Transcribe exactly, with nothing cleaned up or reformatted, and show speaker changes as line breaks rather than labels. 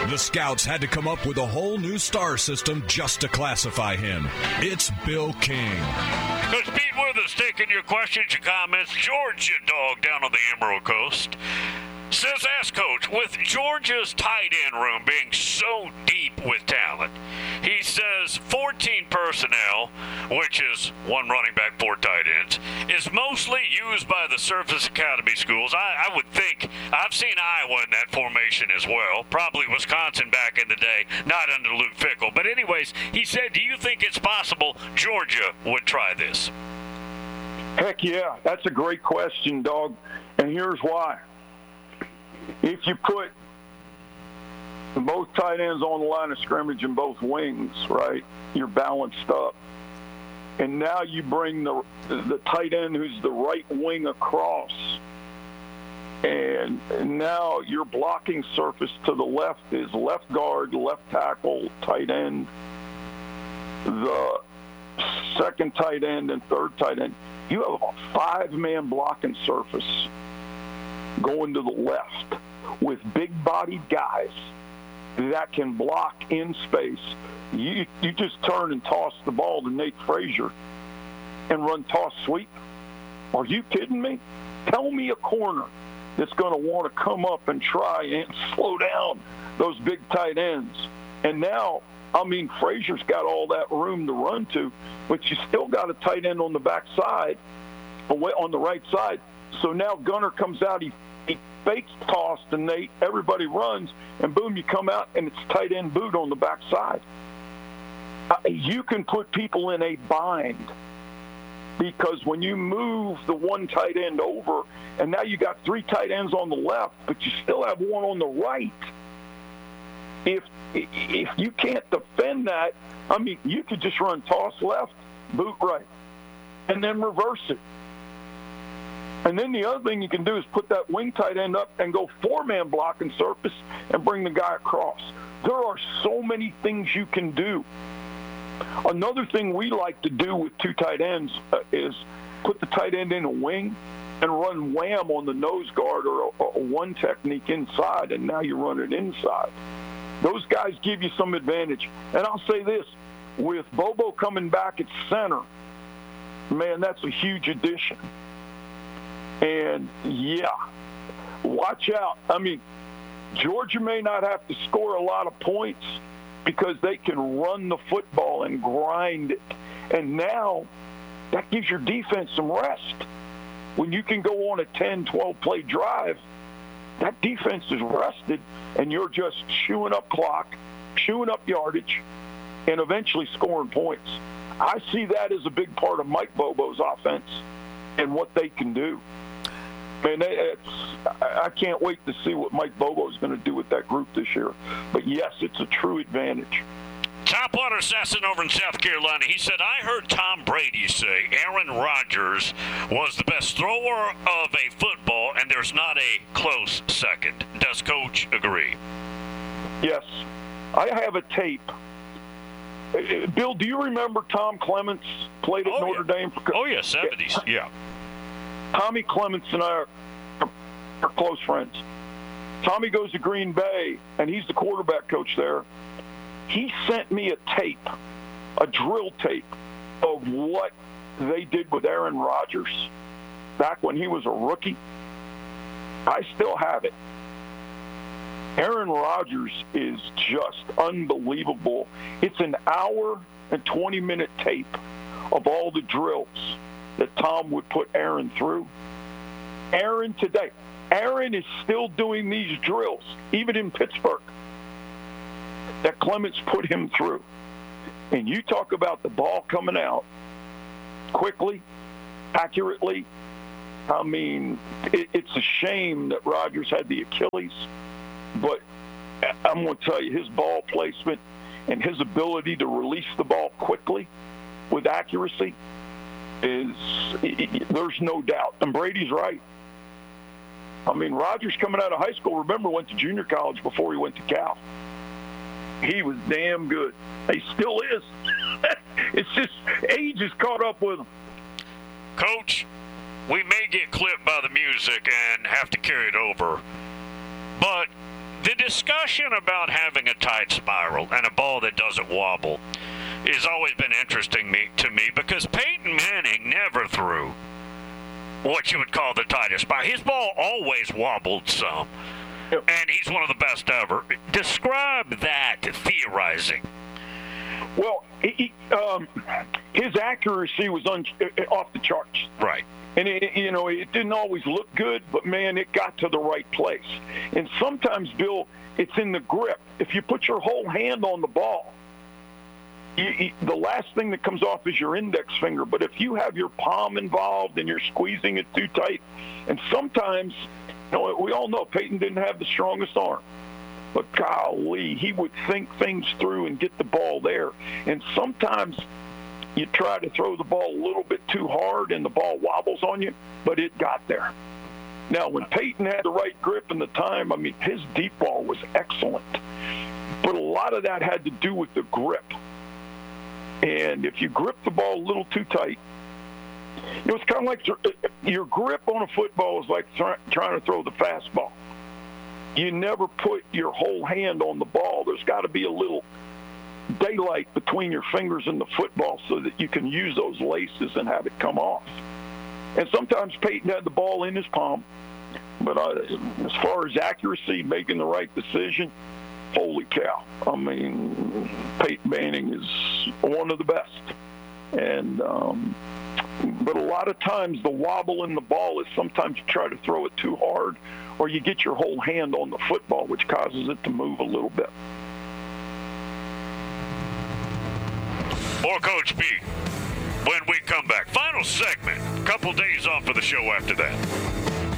The Scouts had to come up with a whole new star system just to classify him. It's Bill King.
Coach Pete with us, taking your questions, your comments. Georgia dog down on the Emerald Coast says, ask Coach, with Georgia's tight end room being so deep with talent, he says fourteen personnel, which is one running back, four tight ends, is mostly used by the Surface Academy schools. I, I would think, I've seen Iowa in that formation as well, probably Wisconsin back in the day, not under Luke Fickell. But anyways, he said, do you think it's possible Georgia would try this?
Heck yeah, that's a great question, dog, and here's why. If you put both tight ends on the line of scrimmage and both wings, right, you're balanced up. And now you bring the the tight end who's the right wing across. And now your blocking surface to the left is left guard, left tackle, tight end. The second tight end and third tight end. You have a five-man blocking surface going to the left with big-bodied guys that can block in space. You you just turn and toss the ball to Nate Frazier and run toss sweep. Are you kidding me? Tell me a corner that's going to want to come up and try and slow down those big tight ends. And now, I mean, Frazier's got all that room to run to, but you still got a tight end on the backside, away on the right side. So now Gunner comes out, he, he fakes toss to Nate, everybody runs, and boom, you come out, and it's tight end boot on the backside. Uh, you can put people in a bind because when you move the one tight end over, and now you got three tight ends on the left, but you still have one on the right. If if you can't defend that, I mean, you could just run toss left, boot right, and then reverse it. And then the other thing you can do is put that wing tight end up and go four-man blocking surface and bring the guy across. There are so many things you can do. Another thing we like to do with two tight ends uh, is put the tight end in a wing and run wham on the nose guard or a, a one technique inside, and now you run it inside. Those guys give you some advantage. And I'll say this, with Bobo coming back at center, man, that's a huge addition. And, yeah, watch out. I mean, Georgia may not have to score a lot of points because they can run the football and grind it. And now that gives your defense some rest. When you can go on a ten, twelve-play drive, that defense is rested, and you're just chewing up clock, chewing up yardage, and eventually scoring points. I see that as a big part of Mike Bobo's offense and what they can do. Man, it's, I can't wait to see what Mike Bobo is going to do with that group this year. But, yes, it's a true advantage.
Topwater assassin over in South Carolina, he said, I heard Tom Brady say Aaron Rodgers was the best thrower of a football, and there's not a close second. Does Coach agree?
Yes. I have a tape. Bill, do you remember Tom Clements played at
oh,
Notre
yeah.
Dame? For,
oh, yeah, seventies, yeah.
Tommy Clements and I are, are close friends. Tommy goes to Green Bay, and he's the quarterback coach there. He sent me a tape, a drill tape, of what they did with Aaron Rodgers back when he was a rookie. I still have it. Aaron Rodgers is just unbelievable. It's an hour and twenty-minute tape of all the drills that Tom would put Aaron through. Aaron today, Aaron is still doing these drills, even in Pittsburgh, that Clements put him through. And you talk about the ball coming out quickly, accurately. I mean, it, it's a shame that Rodgers had the Achilles, but I'm going to tell you, his ball placement and his ability to release the ball quickly with accuracy is, there's no doubt. And Brady's right. I mean, Rodgers coming out of high school, remember, went to junior college before he went to Cal. He was damn good. He still is. It's just age has caught up with him.
Coach, we may get clipped by the music and have to carry it over, but The discussion about having a tight spiral and a ball that doesn't wobble has always been interesting me, to me because Peyton Manning never threw what you would call the tightest spiral. His ball always wobbled some, yep. And he's one of the best ever. Describe that theorizing.
Well, he, um, his accuracy was un- off the charts.
Right.
And, it, you know, it didn't always look good, but, man, it got to the right place. And sometimes, Bill, it's in the grip. If you put your whole hand on the ball, you, you, the last thing that comes off is your index finger. But if you have your palm involved and you're squeezing it too tight, and sometimes, you know, we all know Peyton didn't have the strongest arm. But golly, he would think things through and get the ball there. And sometimes you try to throw the ball a little bit too hard and the ball wobbles on you, but it got there. Now, when Peyton had the right grip and the time, I mean, his deep ball was excellent. But a lot of that had to do with the grip. And if you grip the ball a little too tight, you know, it's kind of like your grip on a football is like trying to throw the fastball. You never put your whole hand on the ball. There's got to be a little daylight between your fingers and the football so that you can use those laces and have it come off. And sometimes Peyton had the ball in his palm, but uh, as far as accuracy, making the right decision, holy cow. I mean, Peyton Manning is one of the best. And um, but a lot of times the wobble in the ball is sometimes you try to throw it too hard or you get your whole hand on the football, which causes it to move a little bit.
More Coach B when we come back. Final segment. Couple days off of the show after that.